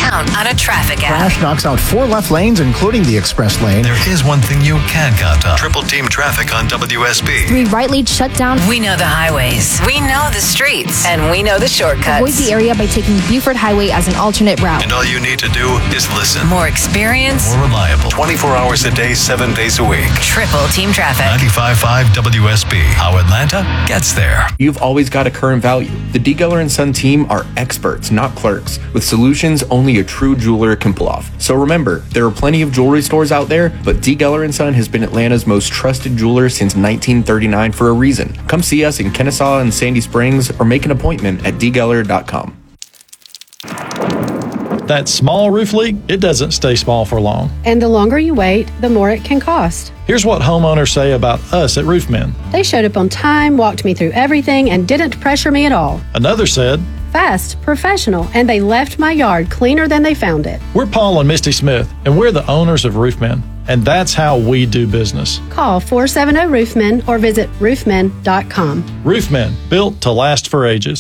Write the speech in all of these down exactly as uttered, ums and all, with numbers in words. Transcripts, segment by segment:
count on a traffic app. Crash knocks out four left lanes, including the express lane. There is one thing you can count on. Triple team traffic on W S B. Three right lanes shut down. We know the highways. We know the streets. And we know the shortcuts. Avoid the area by taking Buford Highway as an alternate route. And all you need to do is listen. More experience. More reliable. twenty-four hours a day, seven days a week. Triple team traffic. ninety-five point five W S B. How Atlanta gets there. You've always got a current value. The D. Geller and Son team are experts, not clerks, with solutions only a true jeweler can pull off. So remember, there are plenty of jewelry stores out there, but D. Geller and Son has been Atlanta's most trusted jeweler since nineteen thirty-nine for a reason. Come see us in Kennesaw and Sandy Springs or make an appointment at d geller dot com. That small roof leak, it doesn't stay small for long. And the longer you wait, the more it can cost. Here's what homeowners say about us at Roofmen. They showed up on time, walked me through everything, and didn't pressure me at all. Another said, fast, professional, and they left my yard cleaner than they found it. We're Paul and Misty Smith, and we're the owners of Roofmen, and that's how we do business. Call four seven zero Roofmen or visit roofmen dot com. Roofmen, built to last for ages.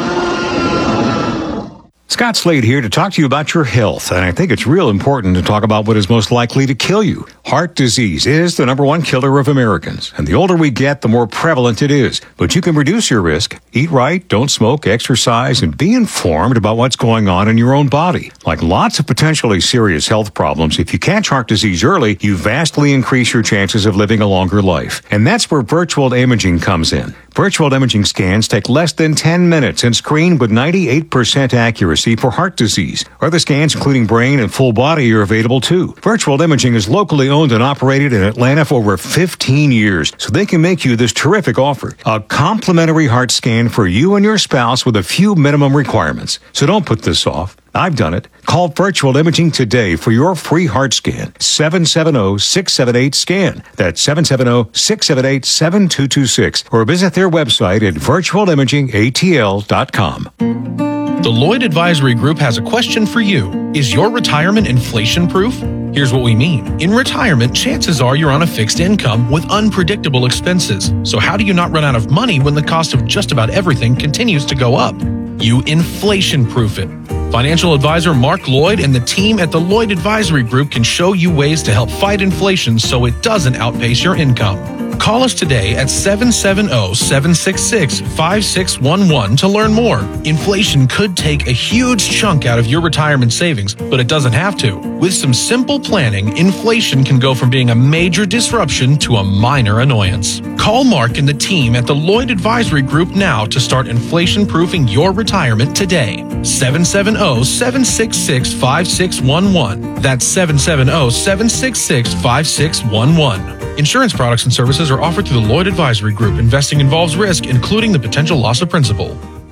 Scott Slade here to talk to you about your health, and I think it's real important to talk about what is most likely to kill you. Heart disease is the number one killer of Americans, and the older we get, the more prevalent it is. But you can reduce your risk. Eat right, don't smoke, exercise, and be informed about what's going on in your own body. Like lots of potentially serious health problems, if you catch heart disease early, you vastly increase your chances of living a longer life. And that's where virtual imaging comes in. Virtual imaging scans take less than ten minutes and screen with ninety-eight percent accuracy for heart disease. Other scans, including brain and full body, are available too. Virtual imaging is locally owned and operated in Atlanta for over fifteen years, so they can make you this terrific offer. A complimentary heart scan for you and your spouse with a few minimum requirements. So don't put this off. I've done it. Call Virtual Imaging today for your free heart scan. seven seven zero, six seven eight, SCAN. That's seven seven zero, six seven eight, seven two two six. Or visit their website at virtual imaging a t l dot com. The Lloyd Advisory Group has a question for you. Is your retirement inflation-proof? Here's what we mean. In retirement, chances are you're on a fixed income with unpredictable expenses. So how do you not run out of money when the cost of just about everything continues to go up? You inflation-proof it. Financial advisor Mark Lloyd and the team at the Lloyd Advisory Group can show you ways to help fight inflation so it doesn't outpace your income. Call us today at seven seven zero, seven six six, five six one one to learn more. Inflation could take a huge chunk out of your retirement savings, but it doesn't have to. With some simple planning, inflation can go from being a major disruption to a minor annoyance. Call Mark and the team at the Lloyd Advisory Group now to start inflation-proofing your retirement today. seven seven zero, seven six six, five six one one. That's seven seven zero, seven six six, five six one one. Insurance products and services are offered through the Lloyd Advisory Group. Investing involves risk, including the potential loss of principal.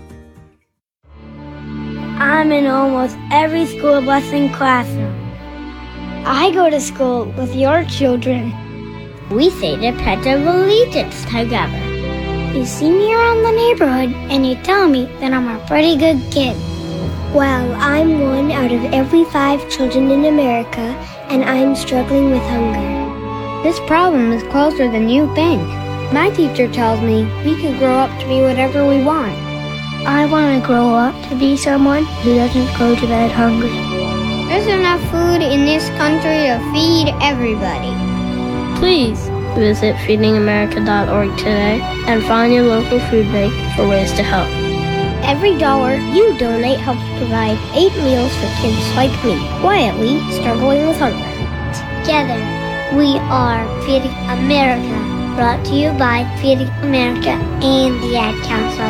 I'm in almost every school blessing classroom. I go to school with your children. We say the Pledge of Allegiance together. You see me around the neighborhood and you tell me that I'm a pretty good kid. Well, I'm one out of every five children in America, and I'm struggling with hunger. This problem is closer than you think. My teacher tells me we can grow up to be whatever we want. I want to grow up to be someone who doesn't go to bed hungry. There's enough food in this country to feed everybody. Please visit feeding america dot org today and find your local food bank for ways to help. Every dollar you donate helps provide eight meals for kids like me, quietly struggling with hunger. Together, we are Feeding America, brought to you by Feeding America and the Ad Council.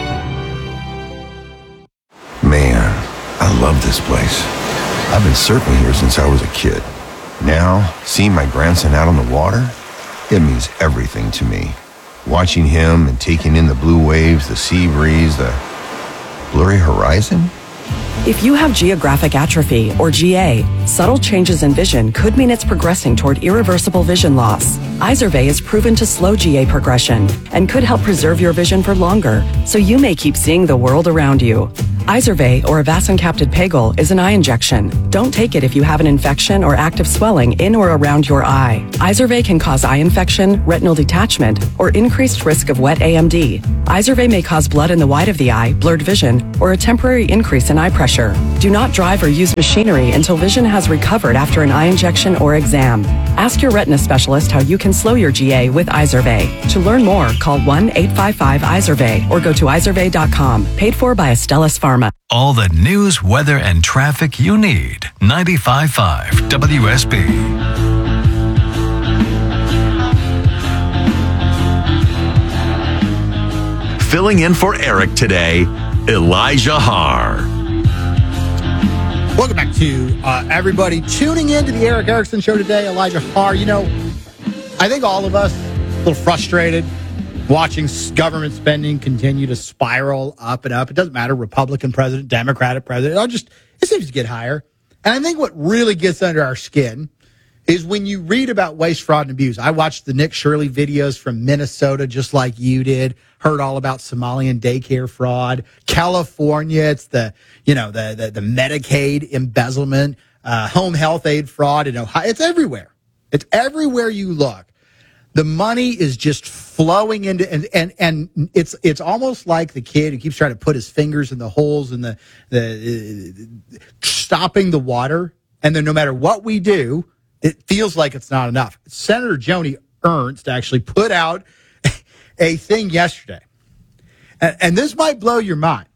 Man, I love this place. I've been surfing here since I was a kid. Now, seeing my grandson out on the water, it means everything to me. Watching him and taking in the blue waves, the sea breeze, the blurry horizon. If you have geographic atrophy, or G A, subtle changes in vision could mean it's progressing toward irreversible vision loss. Izervay is proven to slow G A progression and could help preserve your vision for longer, so you may keep seeing the world around you. Izervay, or avacincaptad pegol, is an eye injection. Don't take it if you have an infection or active swelling in or around your eye. Izervay can cause eye infection, retinal detachment, or increased risk of wet A M D. Izervay may cause blood in the white of the eye, blurred vision, or a temporary increase in eye pressure. Do not drive or use machinery until vision has recovered after an eye injection or exam. Ask your retina specialist how you can slow your G A with Izervay. To learn more, call one eight five five Izervay or go to izervay dot com. Paid for by Astellas Pharma. All the news, weather, and traffic you need. ninety-five point five W S B. Filling in for Eric today, Elijah Haar. Welcome back to uh, everybody tuning in to the Eric Erickson Show today. Elijah Haar. You know, I think all of us a little frustrated watching government spending continue to spiral up and up. It doesn't matter, Republican president, Democratic president. It just it seems to get higher. And I think what really gets under our skin is when you read about waste, fraud, and abuse. I watched the Nick Shirley videos from Minnesota, just like you did. Heard all about Somalian daycare fraud. California, it's the you know the the, the Medicaid embezzlement, uh, home health aid fraud in Ohio. It's everywhere. It's everywhere you look. The money is just flowing into, and, and, and it's it's almost like the kid who keeps trying to put his fingers in the holes in the, the uh, stopping the water. And then no matter what we do, it feels like it's not enough. Senator Joni Ernst actually put out a thing yesterday. And, and this might blow your mind.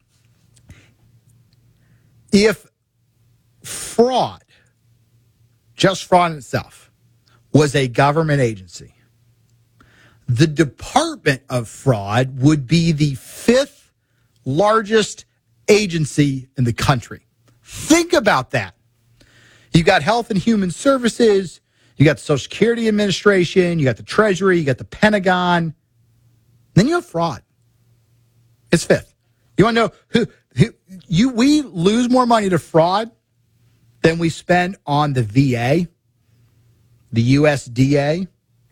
If fraud, just fraud in itself, was a government agency, the Department of Fraud would be the fifth largest agency in the country. Think about that. You got Health and Human Services, you got the Social Security Administration, you got the Treasury, you got the Pentagon. Then you have fraud. It's fifth. You want to know who, who you we lose more money to fraud than we spend on the V A, the U S D A,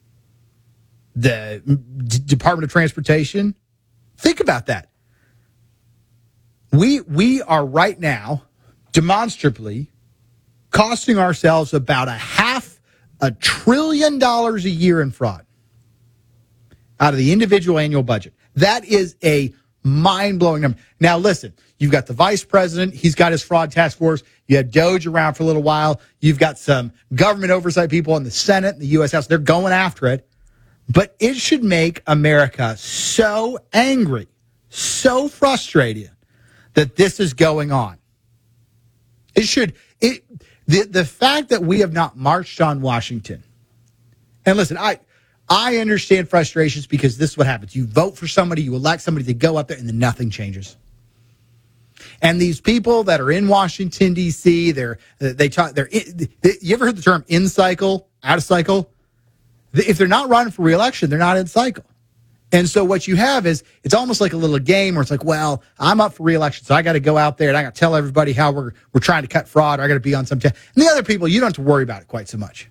the D- Department of Transportation. Think about that. We we are right now demonstrably costing ourselves about a half a trillion dollars a year in fraud out of the individual annual budget. That is a mind-blowing number. Now, listen, you've got the vice president. He's got his fraud task force. You had Doge around for a little while. You've got some government oversight people in the Senate and the U S House. They're going after it. But it should make America so angry, so frustrated that this is going on. It should, it, the, the fact that we have not marched on Washington. And listen, I, I understand frustrations because this is what happens. You vote for somebody, you elect somebody to go up there, and then nothing changes. And these people that are in Washington, D C, they're, they talk, they're, they, you ever heard the term in cycle, out of cycle? If they're not running for re-election, they're not in cycle. And so what you have is, it's almost like a little game where it's like, well, I'm up for re-election, so I got to go out there and I got to tell everybody how we're we're trying to cut fraud, or I got to be on some t-. And the other people, you don't have to worry about it quite so much.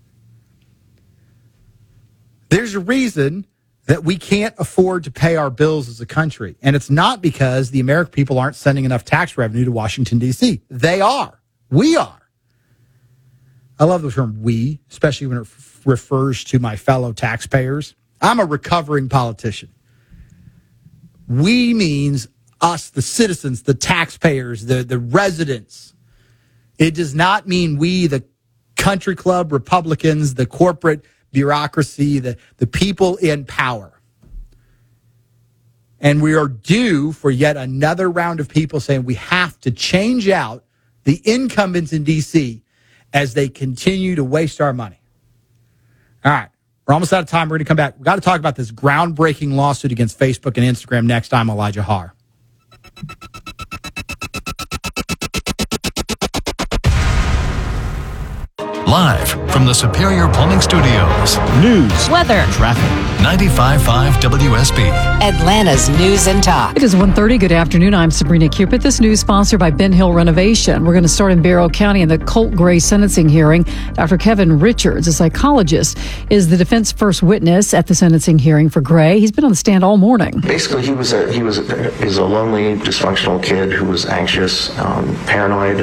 There's a reason that we can't afford to pay our bills as a country. And it's not because the American people aren't sending enough tax revenue to Washington, D C. They are. We are. I love the term we, especially when it f- refers to my fellow taxpayers. I'm a recovering politician. We means us, the citizens, the taxpayers, the, the residents. It does not mean we, the country club Republicans, the corporate bureaucracy, the, the people in power. And we are due for yet another round of people saying we have to change out the incumbents in D C as they continue to waste our money. All right. We're almost out of time. We're going to come back. We've got to talk about this groundbreaking lawsuit against Facebook and Instagram next time. Elijah Haar. Live from the Superior Plumbing Studios. News, weather, traffic. ninety-five point five W S B. Atlanta's News and Talk. It is one thirty. Good afternoon. I'm Sabrina Cupid. This news sponsored by Ben Hill Renovation. We're going to start in Barrow County in the Colt Gray sentencing hearing. Doctor Kevin Richards, a psychologist, is the defense first witness at the sentencing hearing for Gray. He's been on the stand all morning. Basically, he was a he was a, he was a lonely, dysfunctional kid who was anxious, um, paranoid,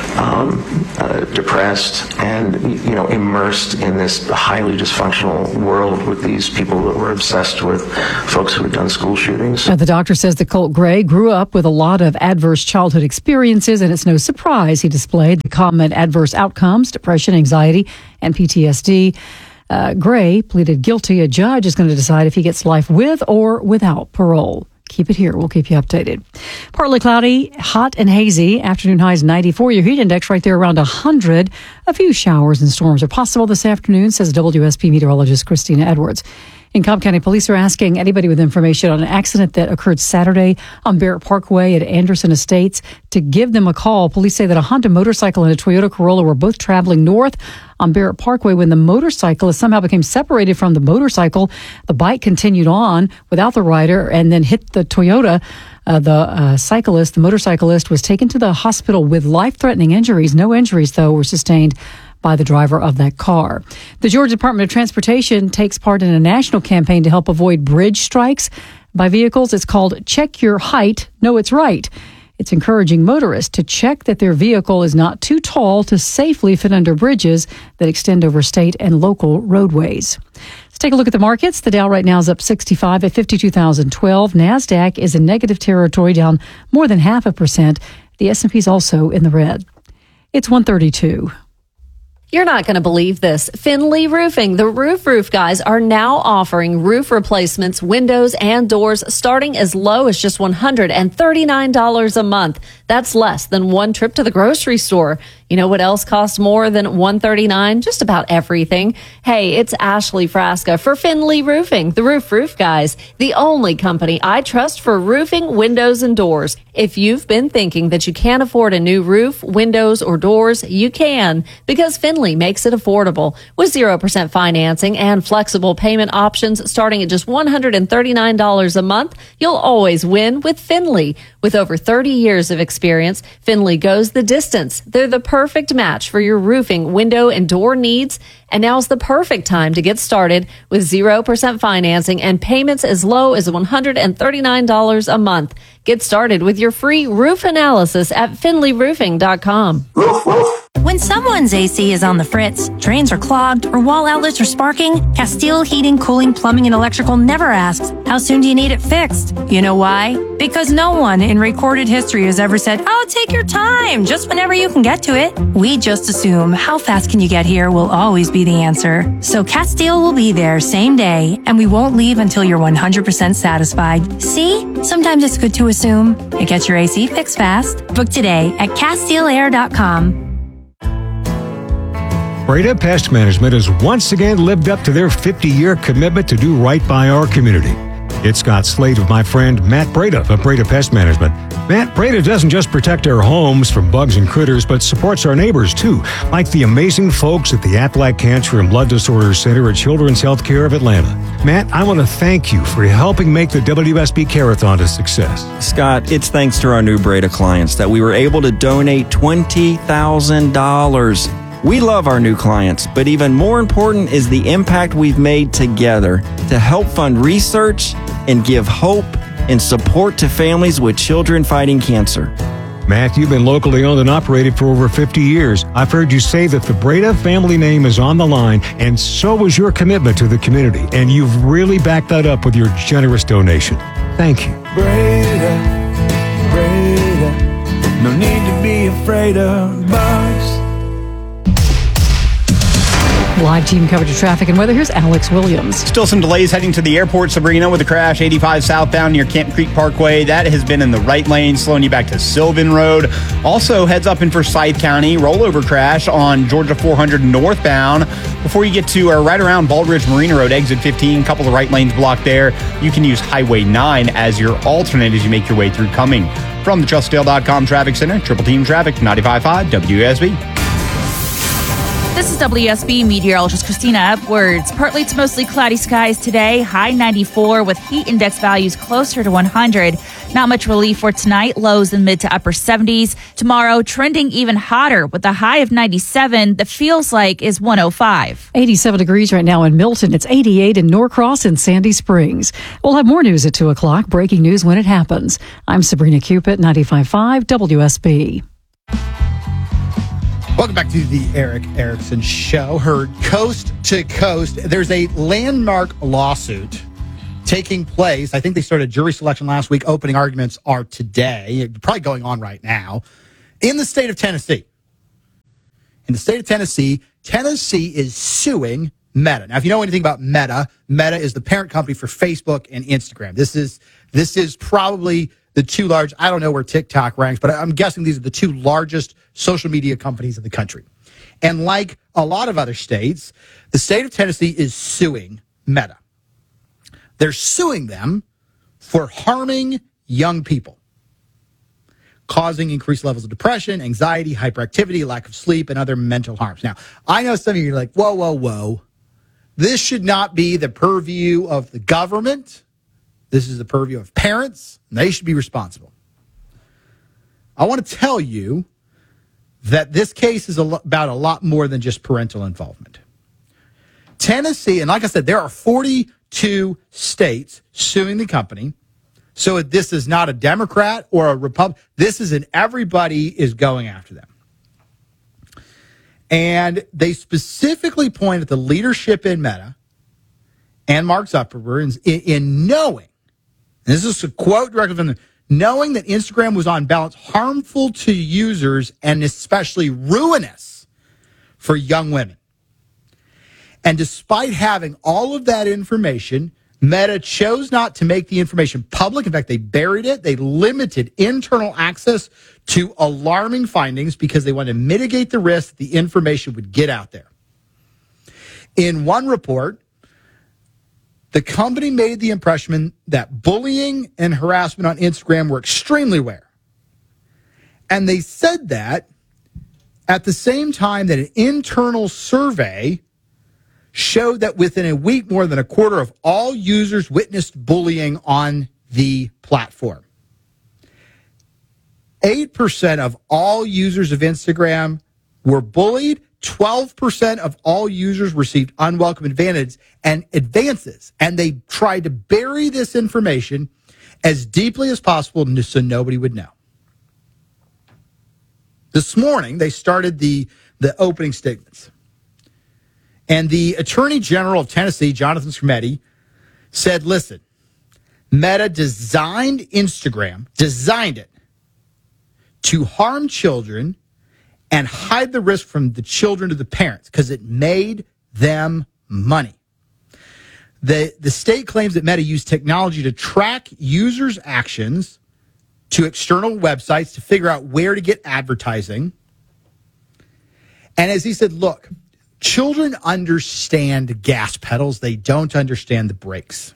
um, uh, depressed, and you know immersed in this highly dysfunctional world with these people that were obsessed with folks who had done school shootings. Now, the doctor says that Colt Gray grew up with a lot of adverse childhood experiences, and it's no surprise he displayed the common adverse outcomes: depression, anxiety, and P T S D. Uh, Gray pleaded guilty. A judge is going to decide if he gets life with or without parole. Keep it here. We'll keep you updated. Partly cloudy, hot and hazy. Afternoon highs ninety-four. Your heat index right there around one hundred. A few showers and storms are possible this afternoon, says W S P meteorologist Christina Edwards. In Cobb County, police are asking anybody with information on an accident that occurred Saturday on Barrett Parkway at Anderson Estates to give them a call. Police say that a Honda motorcycle and a Toyota Corolla were both traveling north on Barrett Parkway when the motorcyclist somehow became separated from the motorcycle. The bike continued on without the rider and then hit the Toyota. Uh, the uh, cyclist, the motorcyclist, was taken to the hospital with life-threatening injuries. No injuries, though, were sustained by the driver of that car. The Georgia Department of Transportation takes part in a national campaign to help avoid bridge strikes by vehicles. It's called Check Your Height, Know It's Right. It's encouraging motorists to check that their vehicle is not too tall to safely fit under bridges that extend over state and local roadways. Let's take a look at the markets. The Dow right now is up sixty-five at fifty-two thousand twelve. NASDAQ is in negative territory, down more than half a percent. The S and P is also in the red. It's one thirty-two. You're not going to believe this. Finley Roofing, the Roof Roof guys, are now offering roof replacements, windows, and doors starting as low as just one hundred thirty-nine dollars a month. That's less than one trip to the grocery store. You know what else costs more than one hundred thirty-nine dollars? Just about everything. Hey, it's Ashley Frasca for Finley Roofing, the Roof Roof guys, the only company I trust for roofing, windows, and doors. If you've been thinking that you can't afford a new roof, windows, or doors, you can, because Finley makes it affordable with zero percent financing and flexible payment options starting at just one hundred thirty-nine dollars a month. You'll always win with Finley. With over thirty years of experience, Finley goes the distance. They're the perfect match for your roofing, window, and door needs. And now's the perfect time to get started with zero percent financing and payments as low as one hundred thirty-nine dollars a month. Get started with your free roof analysis at finley roofing dot com. When someone's A C is on the fritz, drains are clogged, or wall outlets are sparking, Castile Heating, Cooling, Plumbing, and Electrical never asks, how soon do you need it fixed? You know why? Because no one in recorded history has ever said, oh, take your time, just whenever you can get to it. We just assume, how fast can you get here will always be the answer. So Castile will be there same day, and we won't leave until you're one hundred percent satisfied. See? Sometimes it's good to assume. It gets your A C fixed fast. Book today at Castile Air dot com. Breda Pest Management has once again lived up to their fifty-year commitment to do right by our community. It's Scott Slade with my friend Matt Breda of Breda Pest Management. Matt, Breda doesn't just protect our homes from bugs and critters, but supports our neighbors too, like the amazing folks at the Aflac Cancer and Blood Disorders Center at Children's Healthcare of Atlanta. Matt, I want to thank you for helping make the W S B Care-a-thon a success. Scott, it's thanks to our new Breda clients that we were able to donate twenty thousand dollars. We love our new clients, but even more important is the impact we've made together to help fund research and give hope and support to families with children fighting cancer. Matt, you've been locally owned and operated for over fifty years. I've heard you say that the Breda family name is on the line, and so is your commitment to the community, and you've really backed that up with your generous donation. Thank you. Breda, Breda, no need to be afraid of bugs. Live team coverage of traffic and weather. Here's Alex Williams. Still some delays heading to the airport, Sabrina, with a crash eighty-five southbound near Camp Creek Parkway. That has been in the right lane, slowing you back to Sylvan Road. Also heads up in Forsyth County, rollover crash on Georgia four hundred northbound. Before you get to or right around Baldridge Marina Road, exit fifteen, couple of right lanes blocked there. You can use Highway nine as your alternate as you make your way through Cumming. From the Trustdale dot com Traffic Center, Triple Team Traffic, ninety-five point five W S B. This is W S B meteorologist Christina Upwards. Partly to mostly cloudy skies today, high ninety-four with heat index values closer to one hundred. Not much relief for tonight, lows in mid to upper seventies. Tomorrow, trending even hotter with a high of ninety-seven that feels like is one oh five. eighty-seven degrees right now in Milton. It's eighty-eight in Norcross and Sandy Springs. We'll have more news at two o'clock. Breaking news when it happens. I'm Sabrina Cupid, ninety-five point five W S B. Welcome back to the Eric Erickson Show, heard coast to coast. There's a landmark lawsuit taking place. I think they started jury selection last week. Opening arguments are today, probably going on right now, in the state of Tennessee. In the state of Tennessee, Tennessee is suing Meta. Now, if you know anything about Meta, Meta is the parent company for Facebook and Instagram. This is this is probably the two large, I don't know where TikTok ranks, but I'm guessing these are the two largest social media companies in the country. And like a lot of other states, the state of Tennessee is suing Meta. They're suing them for harming young people, causing increased levels of depression, anxiety, hyperactivity, lack of sleep, and other mental harms. Now, I know some of you are like, whoa, whoa, whoa. This should not be the purview of the government. This is the purview of parents, and they should be responsible. I want to tell you that this case is a lo- about a lot more than just parental involvement. Tennessee, and like I said, there are forty-two states suing the company. So this is not a Democrat or a Republican. This is an everybody is going after them. And they specifically point at the leadership in Meta and Mark Zuckerberg in, in knowing, and this is a quote directly from them, knowing that Instagram was on balance harmful to users and especially ruinous for young women. And despite having all of that information, Meta chose not to make the information public. In fact, they buried it. They limited internal access to alarming findings because they wanted to mitigate the risk that the information would get out there. In one report, the company made the impression that bullying and harassment on Instagram were extremely rare. And they said that at the same time that an internal survey showed that within a week, more than a quarter of all users witnessed bullying on the platform. eight percent of all users of Instagram were bullied. twelve percent of all users received unwelcome advantages and advances, and they tried to bury this information as deeply as possible so nobody would know. This morning, they started the, the opening statements. And the Attorney General of Tennessee, Jonathan Skrmetti, said, listen, Meta designed Instagram, designed it to harm children and hide the risk from the children to the parents because it made them money. The, the state claims that Meta used technology to track users' actions to external websites to figure out where to get advertising. And as he said, look, children understand gas pedals. They don't understand the brakes.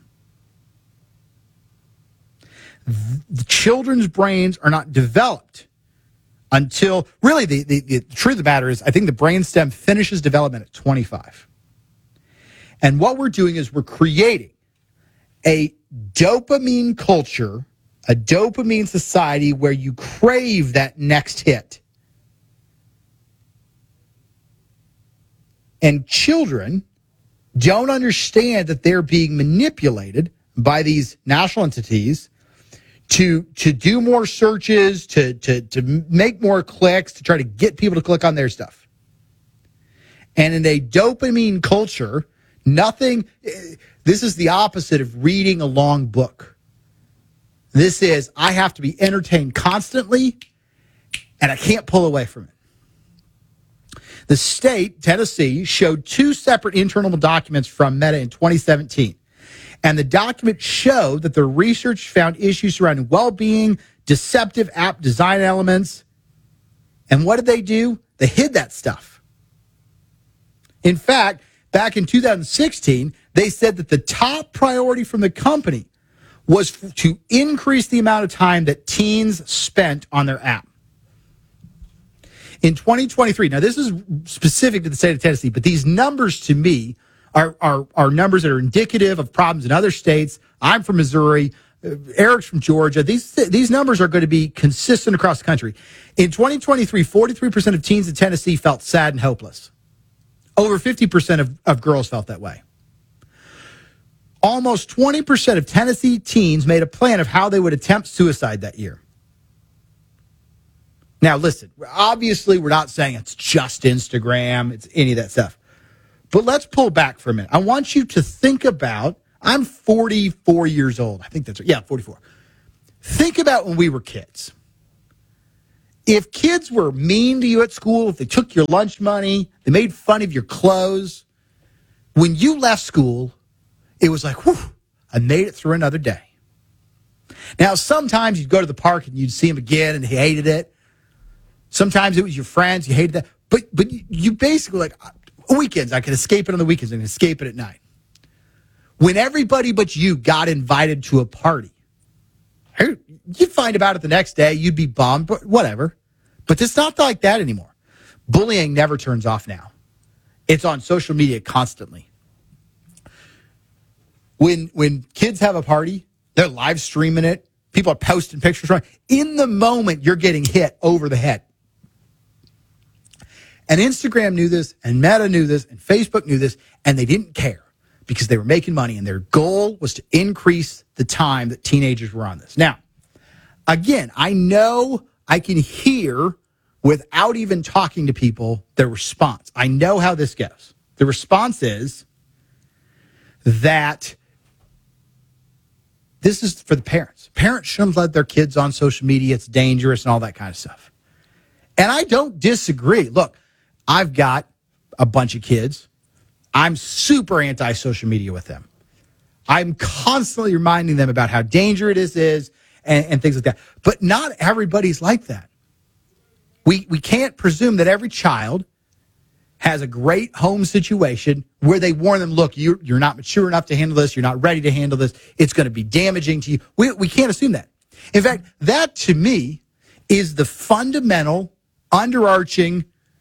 The children's brains are not developed until, really, the, the, the truth of the matter is, I think the brainstem finishes development at twenty-five. And what we're doing is we're creating a dopamine culture, a dopamine society where you crave that next hit. And children don't understand that they're being manipulated by these national entities to to do more searches, to, to, to make more clicks, to try to get people to click on their stuff. And in a dopamine culture, nothing, this is the opposite of reading a long book. This is, I have to be entertained constantly, and I can't pull away from it. The state, Tennessee, showed two separate internal documents from Meta in twenty seventeen. And the document showed that the research found issues surrounding well-being, deceptive app design elements. And what did they do? They hid that stuff. In fact, back in two thousand sixteen, they said that the top priority from the company was to increase the amount of time that teens spent on their app. In twenty twenty-three, now this is specific to the state of Tennessee, but these numbers to me are, are, are numbers that are indicative of problems in other states. I'm from Missouri. Uh, Eric's from Georgia. These, these numbers are going to be consistent across the country. In twenty twenty-three, forty-three percent of teens in Tennessee felt sad and hopeless. Over fifty percent of, of girls felt that way. Almost twenty percent of Tennessee teens made a plan of how they would attempt suicide that year. Now, listen, obviously, we're not saying it's just Instagram, it's any of that stuff. But let's pull back for a minute. I want you to think about, I'm forty-four years old. I think that's right. Yeah, forty-four. Think about when we were kids. If kids were mean to you at school, if they took your lunch money, they made fun of your clothes, when you left school, it was like, whew, I made it through another day. Now, sometimes you'd go to the park and you'd see them again and they hated it. Sometimes it was your friends, you hated that. But but you basically, like, weekends, I could escape it on the weekends and escape it at night. When everybody but you got invited to a party, you'd find about it the next day, you'd be bummed, but whatever. But it's not like that anymore. Bullying never turns off now. It's on social media constantly. When when kids have a party, they're live streaming it. People are posting pictures. In the moment, you're getting hit over the head. And Instagram knew this, and Meta knew this, and Facebook knew this, and they didn't care because they were making money, and their goal was to increase the time that teenagers were on this. Now, again, I know I can hear, without even talking to people, their response. I know how this goes. The response is that this is for the parents. Parents shouldn't let their kids on social media. It's dangerous and all that kind of stuff. And I don't disagree. Look, I've got a bunch of kids. I'm super anti-social media with them. I'm constantly reminding them about how dangerous it is and, and things like that. But not everybody's like that. We we can't presume that every child has a great home situation where they warn them, look, you're, you're not mature enough to handle this. You're not ready to handle this. It's going to be damaging to you. We, we can't assume that. In fact, that to me is the fundamental, underarching,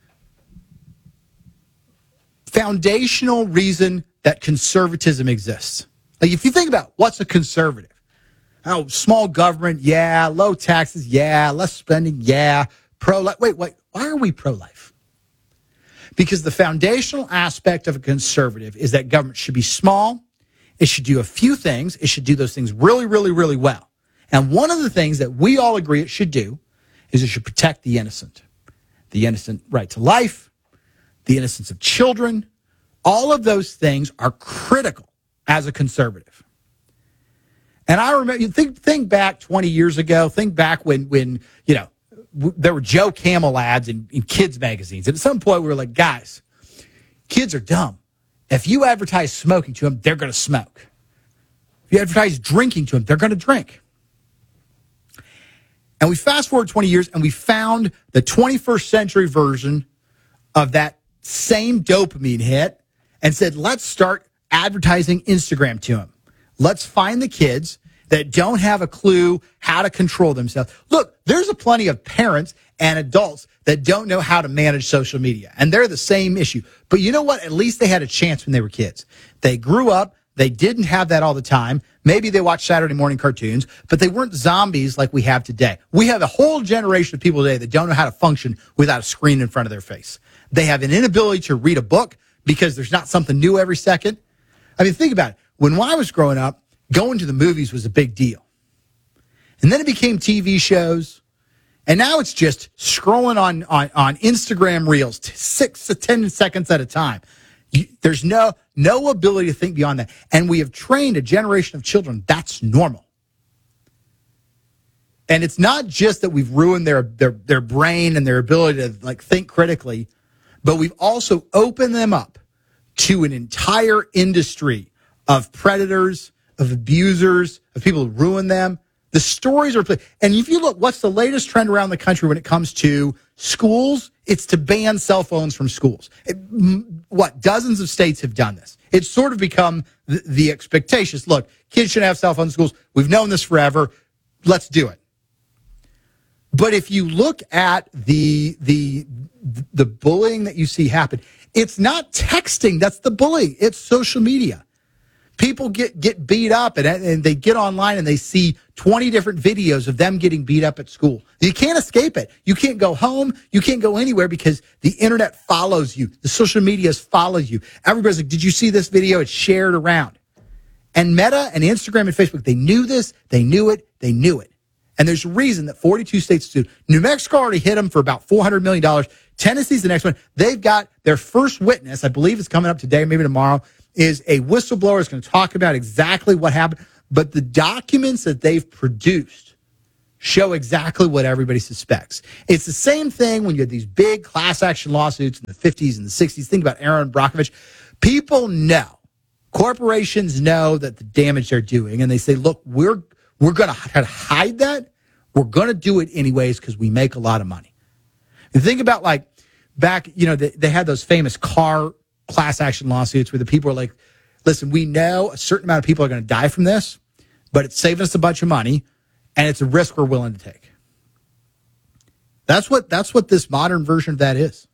foundational reason that conservatism exists. Like, if you think about what's a conservative, oh, small government, yeah, low taxes, yeah, less spending, yeah, pro-life. Wait, wait, why are we pro-life? Because the foundational aspect of a conservative is that government should be small, it should do a few things, it should do those things really, really, really well. And one of the things that we all agree it should do is it should protect the innocent. The innocent right to life, the innocence of children, all of those things are critical as a conservative. And I remember, you think think back twenty years ago, think back when, when you know, w- there were Joe Camel ads in, in kids' magazines. And at some point we were like, guys, kids are dumb. If you advertise smoking to them, they're going to smoke. If you advertise drinking to them, they're going to drink. And we fast forward twenty years and we found the twenty-first century version of that same dopamine hit and said, let's start advertising Instagram to them. Let's find the kids that don't have a clue how to control themselves. Look, there's a plenty of parents and adults that don't know how to manage social media, and they're the same issue. But you know what? At least they had a chance when they were kids. They grew up. They didn't have that all the time. Maybe they watched Saturday morning cartoons, but they weren't zombies like we have today. We have a whole generation of people today that don't know how to function without a screen in front of their face. They have an inability to read a book because there's not something new every second. I mean, think about it. When I was growing up, going to the movies was a big deal. And then it became T V shows. And now it's just scrolling on, on, on Instagram Reels, six to ten seconds at a time. You, there's no, no ability to think beyond that. And we have trained a generation of children. That's normal. And it's not just that we've ruined their, their, their brain and their ability to like think critically, but we've also opened them up to an entire industry of predators, of abusers, of people who ruin them. The stories are, and if you look, what's the latest trend around the country when it comes to schools? It's to ban cell phones from schools. It, what, dozens of states have done this. It's sort of become the, the expectations. Look, kids shouldn't have cell phones in schools. We've known this forever. Let's do it. But if you look at the the the bullying that you see happen, it's not texting that's the bullying. It's social media. People get, get beat up and, and they get online and they see twenty different videos of them getting beat up at school. You can't escape it. You can't go home. You can't go anywhere because the internet follows you. The social medias follow you. Everybody's like, did you see this video? It's shared around. And Meta and Instagram and Facebook, they knew this. They knew it. They knew it. And there's a reason that forty-two states sued. New Mexico already hit them for about four hundred million dollars. Tennessee's the next one. They've got their first witness, I believe it's coming up today, maybe tomorrow, is a whistleblower is going to talk about exactly what happened. But the documents that they've produced show exactly what everybody suspects. It's the same thing when you had these big class action lawsuits in the fifties and the sixties. Think about Aaron Brockovich. People know, corporations know that the damage they're doing, and they say, look, we're we're going to hide that. We're going to do it anyways because we make a lot of money. And think about like back, you know, they, they had those famous car class action lawsuits where the people are like, listen, we know a certain amount of people are going to die from this, but it's saving us a bunch of money and it's a risk we're willing to take. That's what, that's what this modern version of that is.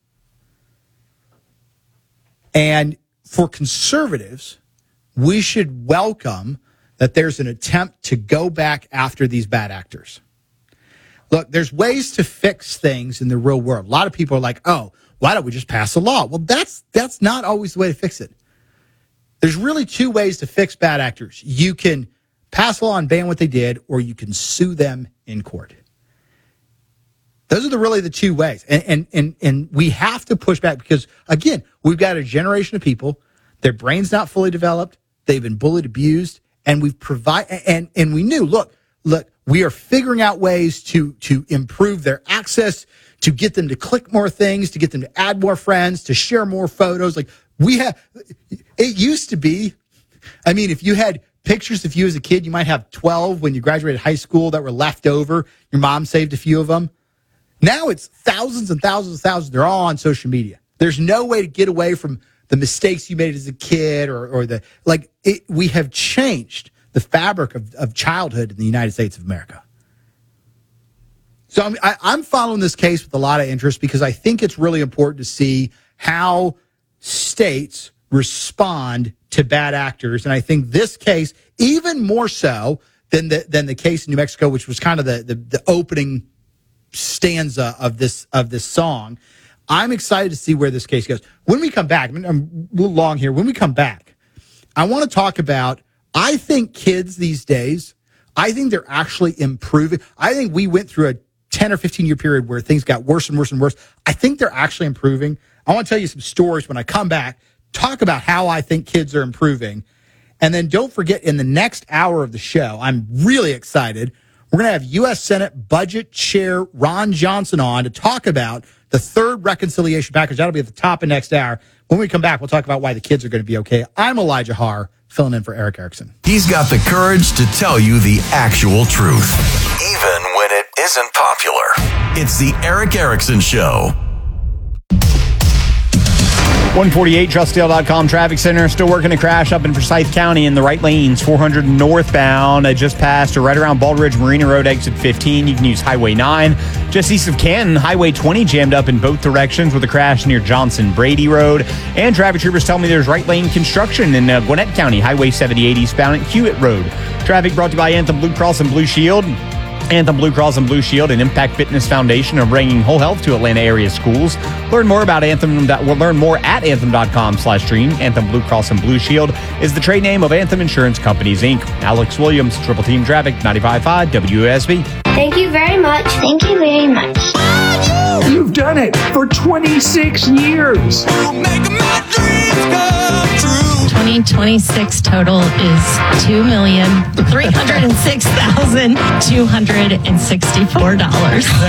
And for conservatives, we should welcome that there's an attempt to go back after these bad actors. Look, there's ways to fix things in the real world. A lot of people are like, oh, why don't we just pass a law? Well, that's that's not always the way to fix it. There's really two ways to fix bad actors. You can pass a law and ban what they did, or you can sue them in court. Those are the really the two ways. And and and, and we have to push back because, again, we've got a generation of people, their brain's not fully developed, they've been bullied, abused, and we've provide and and we knew, look, look, we are figuring out ways to to improve their access, to get them to click more things, to get them to add more friends, to share more photos. Like we have, it used to be, I mean, if you had pictures of you as a kid, you might have twelve when you graduated high school that were left over. Your mom saved a few of them. Now it's thousands and thousands and thousands. They're all on social media. There's no way to get away from the mistakes you made as a kid or, or the, like, it, we have changed the fabric of, of childhood in the United States of America. So I'm, I, I'm following this case with a lot of interest because I think it's really important to see how states respond to bad actors. And I think this case, even more so than the, than the case in New Mexico, which was kind of the, the, the opening stanza of this, of this song, I'm excited to see where this case goes. When we come back, I mean, I'm a little long here. When we come back, I want to talk about, I think kids these days, I think they're actually improving. I think we went through a ten or fifteen year period where things got worse and worse and worse. I think they're actually improving. I want to tell you some stories when I come back, talk about how I think kids are improving. And then don't forget, in the next hour of the show, I'm really excited. We're going to have U S Senate Budget Chair Ron Johnson on to talk about the third reconciliation package. That'll be at the top of next hour. When we come back, we'll talk about why the kids are going to be okay. I'm Elijah Haar, filling in for Eric Erickson. He's got the courage to tell you the actual truth, even when it isn't popular. It's the Eric Erickson Show. one forty-eight trust dale dot com traffic center. Still working a crash up in Forsyth County in the right lanes. four hundred northbound. I just passed or right around Bald Ridge Marina Road, exit fifteen. You can use Highway nine. Just east of Canton, Highway twenty jammed up in both directions with a crash near Johnson Brady Road. And traffic troopers tell me there's right lane construction in uh, Gwinnett County, Highway seventy-eight eastbound at Hewitt Road. Traffic brought to you by Anthem Blue Cross and Blue Shield. Anthem Blue Cross and Blue Shield and Impact Fitness Foundation are bringing whole health to Atlanta area schools. Learn more about Anthem. We'll learn more at anthem.com slash dream. Anthem Blue Cross and Blue Shield is the trade name of Anthem Insurance Companies, Incorporated. Alex Williams, Triple Team Traffic, ninety-five point five W S B. Thank you very much. Thank you very much. You've done it for twenty-six years. twenty twenty-six total is two million three hundred six thousand two hundred sixty-four dollars.